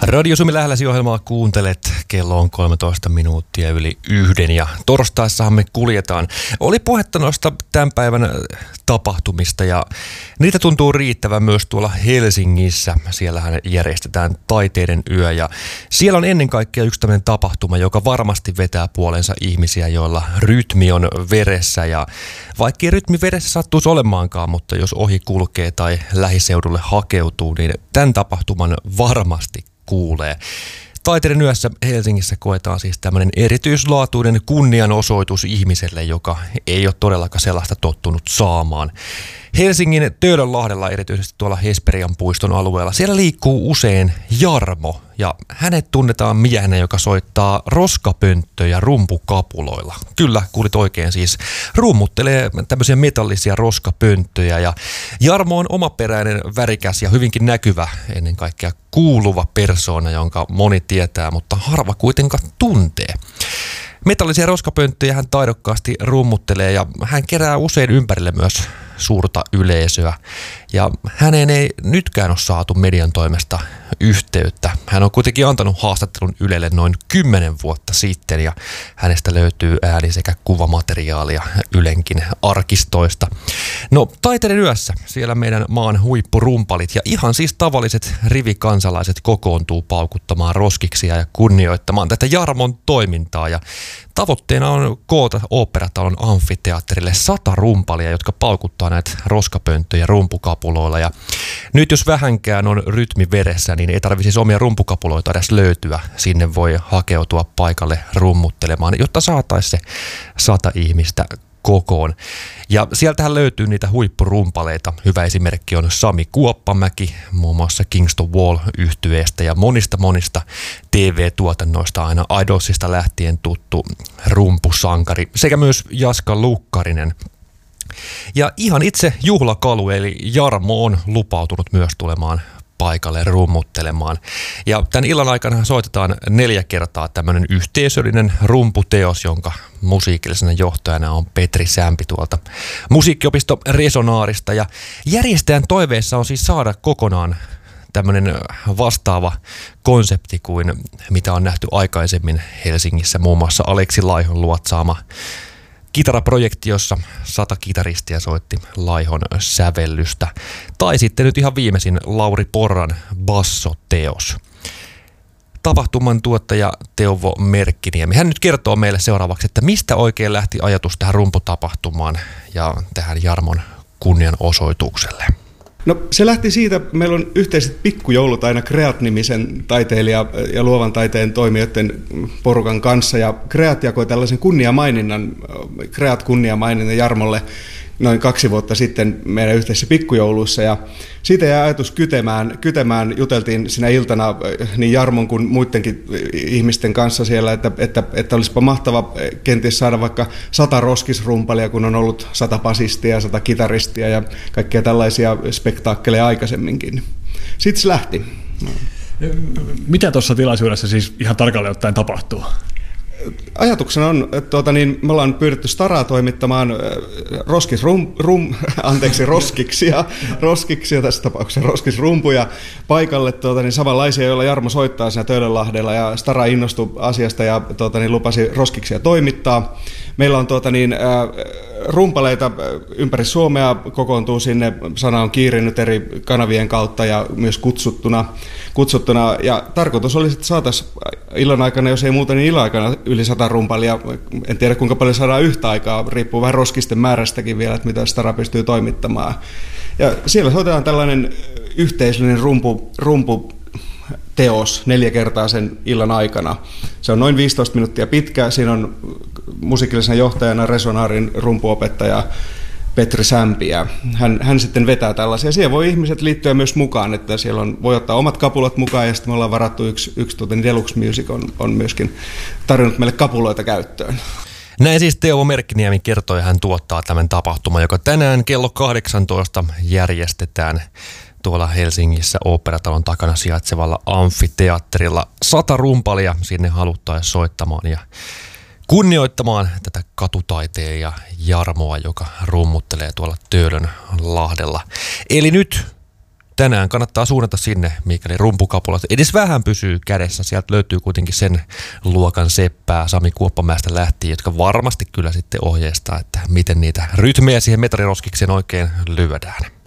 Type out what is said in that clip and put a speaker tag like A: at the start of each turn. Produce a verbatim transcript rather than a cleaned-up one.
A: Radio Suomi Lähläsi-ohjelmaa kuuntelet. Kello on kolmetoista minuuttia yli yhden ja torstaissahan me kuljetaan. Oli puhetta noista tämän päivän tapahtumista ja niitä tuntuu riittävän myös tuolla Helsingissä. Siellähän järjestetään taiteiden yö ja siellä on ennen kaikkea yksi tämmöinen tapahtuma, joka varmasti vetää puolensa ihmisiä, joilla rytmi on veressä. Ja vaikka ei rytmi veressä sattuisi olemaankaan, mutta jos ohi kulkee tai lähiseudulle hakeutuu, niin tämän tapahtuman varmasti kuulee. Taiteiden yössä Helsingissä koetaan siis tämmöinen erityislaatuinen kunnianosoitus ihmiselle, joka ei ole todellakaan sellaista tottunut saamaan. Helsingin Töölönlahdella, erityisesti tuolla Hesperian puiston alueella, siellä liikkuu usein Jarmo ja hänet tunnetaan miehenä, joka soittaa roskapönttöjä rumpukapuloilla. Kyllä, kuulit oikein, siis rummuttelee tämmöisiä metallisia roskapönttöjä ja Jarmo on omaperäinen, värikäs ja hyvinkin näkyvä, ennen kaikkea kuuluva persoona, jonka moni tietää, mutta harva kuitenkaan tuntee. Metallisia roskapönttöjä hän taidokkaasti rummuttelee ja hän kerää usein ympärille myös suurta yleisöä. Ja häneen ei nytkään ole saatu median toimesta yhteyttä. Hän on kuitenkin antanut haastattelun Ylelle noin kymmenen vuotta sitten ja hänestä löytyy ääni- sekä kuvamateriaalia Ylenkin arkistoista. No, taiteiden yössä siellä meidän maan huippurumpalit ja ihan siis tavalliset rivikansalaiset kokoontuu paukuttamaan roskiksia ja kunnioittamaan tätä Jarmon toimintaa ja tavoitteena on koota Oopperatalon amfiteatterille sata rumpalia, jotka paukuttaa näitä roskapönttöjä rumpukapuloilla. Ja nyt jos vähänkään on rytmi veressä, niin ei tarvitse siis omia rumpukapuloita edes löytyä. Sinne voi hakeutua paikalle rummuttelemaan, jotta saataisiin se sata ihmistä kokoon. Ja sieltähän löytyy niitä huippurumpaleita. Hyvä esimerkki on Sami Kuoppamäki, muun muassa Kingston Wall-yhtyeestä ja monista monista T V-tuotannoista aina Idolsista lähtien tuttu rumpusankari sekä myös Jaska Lukkarinen. Ja ihan itse juhlakalu eli Jarmo on lupautunut myös tulemaan paikalle rummuttelemaan. Ja tämän illan aikana soitetaan neljä kertaa tämmöinen yhteisöllinen rumputeos, jonka musiikillisena johtajana on Petri Sämpi tuolta musiikkiopisto Resonaarista. Ja järjestäjän toiveessa on siis saada kokonaan tämmöinen vastaava konsepti kuin mitä on nähty aikaisemmin Helsingissä, muun muassa Aleksi Laihon luotsaama kitaraprojekti, jossa sata kitaristia soitti Laihon sävellystä. Tai sitten nyt ihan viimeisin Lauri Porran bassoteos. Tapahtuman tuottaja Teuvo Merkkiniemi. Hän nyt kertoo meille seuraavaksi, että mistä oikein lähti ajatus tähän rumputapahtumaan ja tähän Jarmon kunnianosoitukselle.
B: No se lähti siitä, meillä on yhteiset pikkujoulut aina Kreat-nimisen taiteilija- ja luovan taiteen toimijoiden porukan kanssa, ja Kreat jakoi tällaisen kunniamaininnan, Kreat-kunniamaininnan Jarmolle noin kaksi vuotta sitten meidän yhteisissä pikkujouluissa, ja siitä jäi ajatus kytemään, kytemään juteltiin siinä iltana niin Jarmon kuin muidenkin ihmisten kanssa siellä, että, että, että olisipa mahtava kenties saada vaikka sata roskisrumpalia, kun on ollut sata basistia, sata kitaristia ja kaikkia tällaisia spektaakkeleja aikaisemminkin. Sitten se lähti.
C: Mitä tuossa tilaisuudessa siis ihan tarkalleen ottaen tapahtuu?
B: Ajatuksena on, että tuota, niin me ollaan pyydetty Staraa toimittamaan roskis rum, rum, anteeksi, roskiksia, roskiksia tässä tapauksessa roskisrumpuja paikalle tuota, niin samanlaisia, joilla Jarmo soittaa siinä Töölönlahdella, ja Stara innostui asiasta ja tuota, niin lupasi roskiksia toimittaa. Meillä on tuota, niin, äh, rumpaleita ympäri Suomea, kokoontuu sinne, sana on kiirinyt eri kanavien kautta ja myös kutsuttuna, kutsuttuna. Ja tarkoitus olisi, että saataisiin illan aikana, jos ei muuta, niin illan aikana yli sata rumpalia. En tiedä kuinka paljon saadaan yhtä aikaa, riippuu vähän roskisten määrästäkin vielä, että mitä Stara pystyy toimittamaan. Ja siellä soitetaan tällainen yhteisöllinen rumpu, rumpu teos neljä kertaa sen illan aikana. Se on noin viisitoista minuuttia pitkä. Siinä on musiikillisena johtajana Resonaarin rumpuopettaja Petri Sämpi. Hän, hän sitten vetää tällaisia. Siellä voi ihmiset liittyä myös mukaan, että siellä on, voi ottaa omat kapulat mukaan, ja sitten me ollaan varattu yksi, yksi tuota, Deluxe Music on, on myöskin tarjonnut meille kapuloita käyttöön.
A: Näin siis Teuvo Merkkiniemi kertoi, hän tuottaa tämän tapahtuman, joka tänään kello kahdeksantoista järjestetään tuolla Helsingissä Oopperatalon takana sijaitsevalla amfiteatterilla. Sata rumpalia sinne haluttaisiin soittamaan ja kunnioittamaan tätä katutaiteilija Jarmoa, joka rummuttelee tuolla Töölönlahdella. Eli nyt tänään kannattaa suunnata sinne, mikäli rumpukapulat edes vähän pysyy kädessä. Sieltä löytyy kuitenkin sen luokan seppää Sami Kuoppamäestä lähtien, jotka varmasti kyllä sitten ohjeistaa, että miten niitä rytmejä siihen metariroskikseen oikein lyödään.